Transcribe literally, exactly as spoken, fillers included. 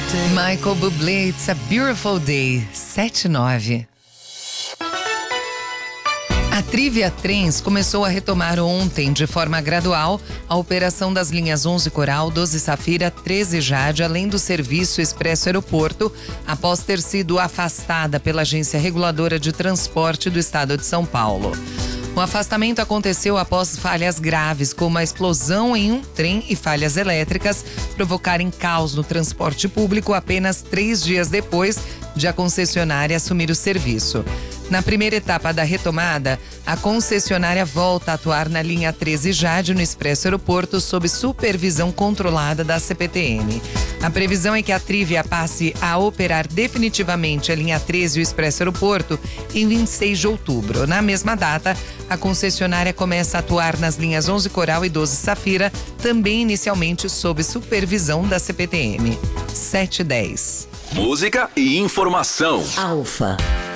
Michael Bublé, It's a Beautiful Day, sete e nove. A Trivia Trens começou a retomar ontem, de forma gradual, a operação das linhas onze Coral, doze Safira, treze Jade, além do serviço Expresso Aeroporto, após ter sido afastada pela Agência Reguladora de Transporte do Estado de São Paulo. O afastamento aconteceu após falhas graves, como a explosão em um trem e falhas elétricas, provocarem caos no transporte público apenas três dias depois de a concessionária assumir o serviço. Na primeira etapa da retomada, a concessionária volta a atuar na linha treze Jade no Expresso Aeroporto sob supervisão controlada da C P T M. A previsão é que a Trivia passe a operar definitivamente a linha treze e o Expresso Aeroporto em vinte e seis de outubro. Na mesma data, a concessionária começa a atuar nas linhas onze Coral e doze Safira, também inicialmente sob supervisão da C P T M. sete e dez. Música e informação. Alfa.